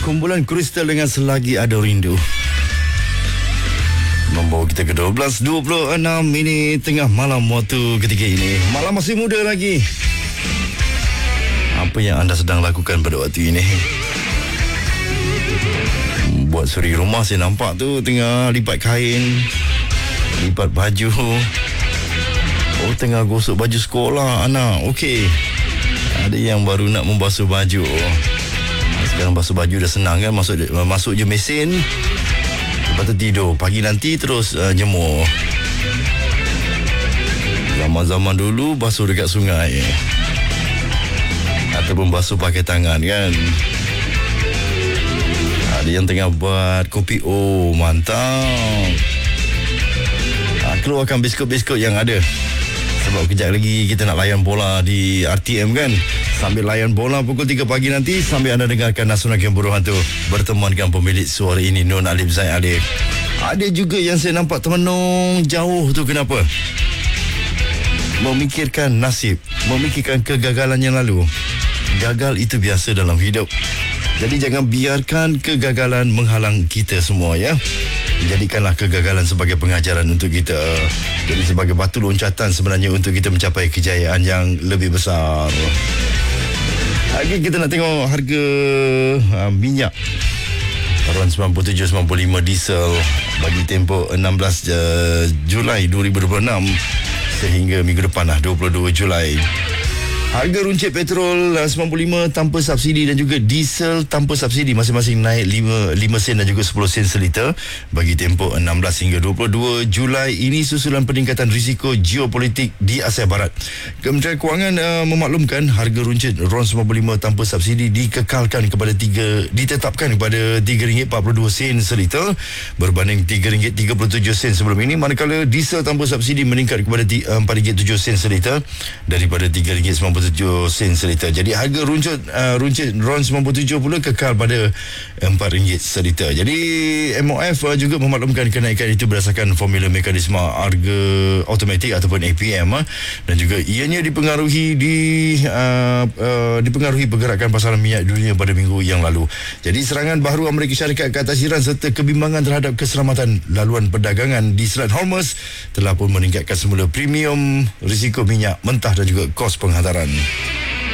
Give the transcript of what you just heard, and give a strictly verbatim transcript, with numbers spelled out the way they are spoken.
kumpulan Kristal dengan Selagi Ada Rindu membawa kita ke dua belas dua puluh enam minit tengah malam waktu ketiga ini. Malam masih muda lagi. Apa yang anda sedang lakukan pada waktu ini? Buat suri rumah saya nampak tu tengah lipat kain, lipat baju. Oh, tengah gosok baju sekolah anak. Okey. Ada yang baru nak membasuh baju. Sekarang basuh baju dah senang kan, masuk masuk je mesin, lepas tu tidur. Pagi nanti terus uh, jemur. Zaman-zaman dulu basuh dekat sungai ataupun basuh pakai tangan kan. Ada yang tengah buat kopi. Oh, mantap. Ha, keluarkan biskut-biskut yang ada. Sebab kejap lagi kita nak layan bola di R T M kan. Sambil layan bola pukul tiga pagi nanti, sambil anda dengarkan Nasional Game Buruh Hantu berteman dengan pemilik suara ini, Nun Alif Zaid Alif. Ada juga yang saya nampak termenung jauh tu, kenapa? Memikirkan nasib, memikirkan kegagalan yang lalu. Gagal itu biasa dalam hidup. Jadi jangan biarkan kegagalan menghalang kita semua ya. Jadikanlah kegagalan sebagai pengajaran untuk kita. Jadi sebagai batu loncatan sebenarnya untuk kita mencapai kejayaan yang lebih besar. Lagi kita nak tengok harga uh, minyak taruhan sembilan puluh tujuh sembilan puluh lima diesel bagi tempoh enam belas uh, Julai dua ribu dua puluh enam sehingga minggu depan lah dua puluh dua Julai. Harga runcit petrol sembilan puluh lima tanpa subsidi dan juga diesel tanpa subsidi masing-masing naik lima sen dan juga sepuluh sen seliter bagi tempoh enam belas hingga dua puluh dua Julai. Ini susulan peningkatan risiko geopolitik di Asia Barat. Kementerian Kewangan uh, memaklumkan harga runcit RON sembilan puluh lima tanpa subsidi dikekalkan kepada tiga ditetapkan kepada tiga ringgit empat puluh dua sen seliter berbanding tiga ringgit tiga puluh tujuh sen sebelum ini, manakala diesel tanpa subsidi meningkat kepada empat ringgit tujuh sen seliter daripada tiga ringgit sembilan puluh tujuh sen seliter. Jadi harga runcit uh, runcit RON sembilan puluh tujuh pula kekal pada empat ringgit seliter. Jadi M O F uh, juga memaklumkan kenaikan itu berdasarkan formula mekanisme harga automatik ataupun A P M uh, dan juga ianya dipengaruhi di uh, uh, dipengaruhi pergerakan pasaran minyak dunia pada minggu yang lalu. Jadi serangan baharu Amerika Syarikat ke atas Iran serta kebimbangan terhadap keselamatan laluan perdagangan di Selat Hormuz telah pun meningkatkan semula premium risiko minyak mentah dan juga kos penghantaran.